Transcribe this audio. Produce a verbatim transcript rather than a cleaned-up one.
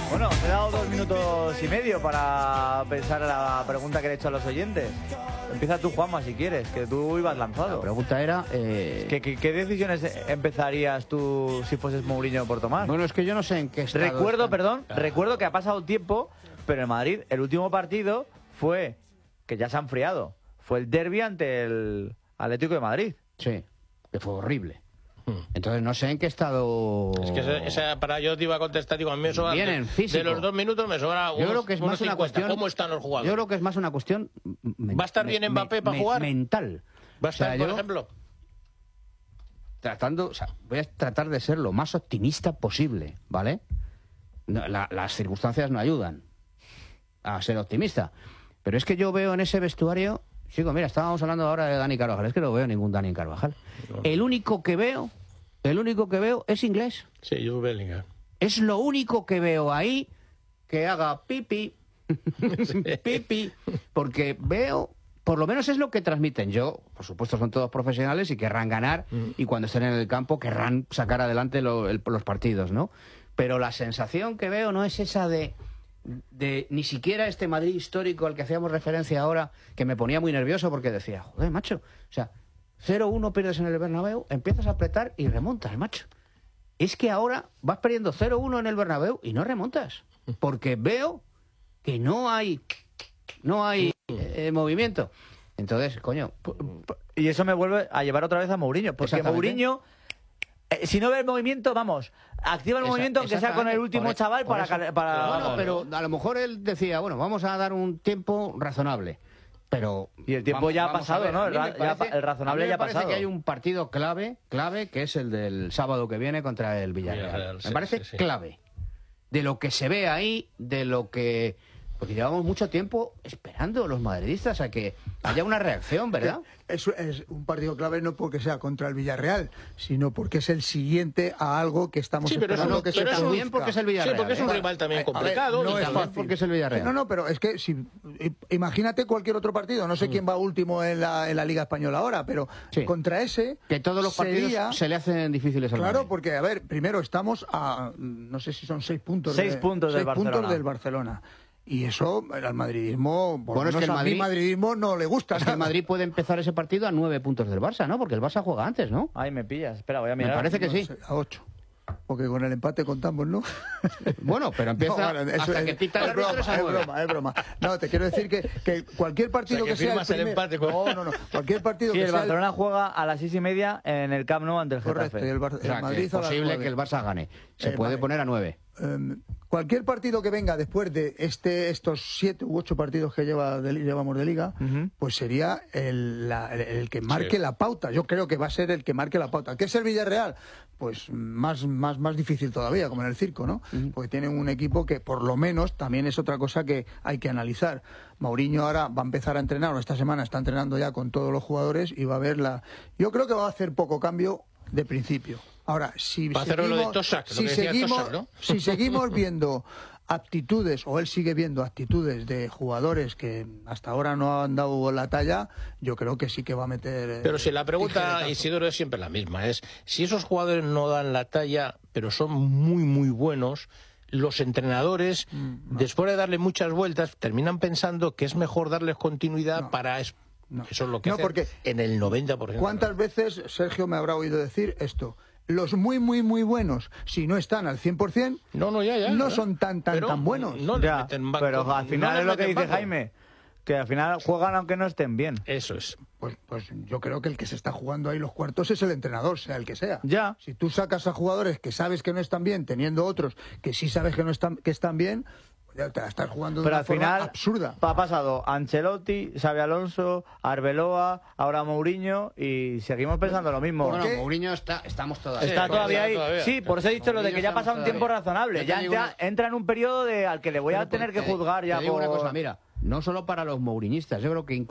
Bueno, te he dado dos minutos y medio para pensar en la pregunta que le he hecho a los oyentes. Empieza tú, Juanma, si quieres, que tú ibas lanzado. La pregunta era... Eh... ¿Qué, qué, ¿Qué decisiones empezarías tú si fueses Mourinho por tomar? Bueno, es que yo no sé en qué estado Recuerdo, están. perdón, Claro. recuerdo que ha pasado tiempo, pero en Madrid el último partido fue, que ya se ha enfriado, fue el derbi ante el Atlético de Madrid. Sí, que fue horrible. Entonces no sé en qué estado... Es que esa, esa- para yo te iba a contestar, digo, a mí me sobra... Vienen de, físico. de los dos minutos me sobra Yo unos, creo que es unos más una cincuenta. cuestión... ¿Cómo están los jugadores? Yo creo que es más una cuestión... men- ¿Va a estar me- bien Mbappé me- para me- jugar? Mental. ¿Va a estar, O sea, por yo- ejemplo? Tratando, o sea, voy a tratar de ser lo más optimista posible, ¿vale? No, la- las circunstancias no ayudan a ser optimista. Pero es que yo veo en ese vestuario... Chico, mira, estábamos hablando ahora de Dani Carvajal. Es que no veo ningún Dani Carvajal. El único que veo... El único que veo es inglés. Sí, yo Bellingham. Es lo único que veo ahí que haga pipi, pipi, porque veo, por lo menos es lo que transmiten. Yo, por supuesto, son todos profesionales y querrán ganar, y cuando estén en el campo querrán sacar adelante lo- el- los partidos, ¿no? Pero la sensación que veo no es esa de, de ni siquiera este Madrid histórico al que hacíamos referencia ahora, que me ponía muy nervioso porque decía, joder, macho, o sea, cero uno pierdes en el Bernabéu, empiezas a apretar y remontas, macho. Es que ahora vas perdiendo cero uno en el Bernabéu y no remontas. Porque veo que no hay no hay eh, movimiento. Entonces, coño... Y eso me vuelve a llevar otra vez a Mourinho. Porque Exactamente. Mourinho, eh, si no ve el movimiento, vamos, activa el Esa- movimiento aunque sea con el exactamente, último por e- chaval por para... eso. cal- para Bueno, vamos. pero a lo mejor él decía, bueno, vamos a dar un tiempo razonable. Pero Y el tiempo ya ha vamos a pasado, ver. ¿no? A El mí me ra- ya parece- pa- el razonable a mí me ya ha parece pasado. que hay un partido clave, clave, que es el del sábado que viene contra el Villarreal. Villarreal, me sí, parece sí, sí. clave. De lo que se ve ahí, de lo que... Porque llevamos mucho tiempo esperando los madridistas a que haya una reacción, ¿verdad? Es, es un partido clave no porque sea contra el Villarreal, sino porque es el siguiente a algo que estamos Sí, pero es esperando un- que pero se es un- produzca. También porque es el Villarreal. Sí, porque es un ¿eh? rival también A ver, complicado. no y es también- fácil. porque es el Villarreal. No, no, pero es que si imagínate cualquier otro partido, no sé quién va último en la, en la Liga Española ahora, pero Sí. contra ese Que todos los partidos sería- se le hacen difíciles al Claro, Madrid. porque, a ver, primero estamos a, no sé si son seis puntos. Seis de- puntos del seis puntos Barcelona. del Barcelona. Y eso al madridismo, por Bueno, es lo que menos el a mí Madrid- madridismo no le gusta. Es que el Madrid puede empezar ese partido a nueve puntos del Barça, ¿no? Porque el Barça juega antes, ¿no? Ay, me pillas. Espera, voy a Me mirar. parece que No sí. sé, a ocho. Porque con el empate contamos, ¿no? Bueno, pero empieza No, bueno, eso hasta es- que pita el es árbitro broma, es a es nueve. broma, es broma. No, te quiero decir que, que cualquier partido O sea, que que, sea el, firmas el primer- empate con- No, no, no. Cualquier partido Sí, que el sea Barcelona juega a las seis y media en el Camp Nou ante el correcto, Getafe. y el, Bar- O el sea, que Madrid es a las posible nueve. que el Barça gane. Se Eh, puede vale. poner a nueve. Eh, cualquier partido que venga después de este estos siete u ocho partidos que lleva de, llevamos de liga, Ujú. pues sería el, la- el- el que marque Sí. la pauta. Yo creo que va a ser el que marque la pauta. ¿Qué es el Villarreal? Pues más, más, más difícil todavía, como en el circo, ¿no? Porque tienen un equipo que por lo menos también es otra cosa que hay que analizar. Mourinho ahora va a empezar a entrenar, o esta semana está entrenando ya con todos los jugadores y va a ver la... Yo creo que va a hacer poco cambio de principio. Ahora, si Va a hacer lo de seguimos, Tosak, lo si que decía seguimos, Tosak, ¿no? si seguimos viendo aptitudes, o él sigue viendo actitudes de jugadores que hasta ahora no han dado la talla, yo creo que sí que va a meter... eh, Pero si la pregunta, tijeretazo. Isidoro, es siempre la misma. Es si esos jugadores no dan la talla, pero son muy, muy buenos, los entrenadores, Mm, después de darle muchas vueltas, terminan pensando que es mejor darles continuidad No. para... es- No. Eso es lo que No, hacen porque en el noventa por ciento. ¿Cuántas veces Sergio me habrá oído decir esto? Los muy, muy, muy buenos, si no están al cien por ciento, No, no, ya, ya. no ya. son tan, tan, Pero tan buenos. No les Ya, meten banco, pero al no final les es lo que meten dice banco. Jaime, que al final juegan aunque no estén bien. Eso es. Pues, pues yo creo que el que se está jugando ahí los cuartos es el entrenador, sea el que sea. Ya. Si tú sacas a jugadores que sabes que no están bien, teniendo otros que sí sabes que no están, que están bien, pues ya te la estás jugando de Pero una al forma final absurda. ha pasado Ancelotti, Xabi Alonso, Arbeloa, ahora Mourinho y seguimos pensando lo mismo. Bueno, qué? Mourinho está, estamos todavía. Está Sí, todavía está ahí. todavía. Sí, por eso he dicho lo de que ya ha pasado un tiempo Todavía. razonable. Yo te Ya digo entra, una- entra en un periodo de al que le voy a Pero tener que te- juzgar ya te digo una por... cosa, mira, no solo para los mourinistas, yo creo que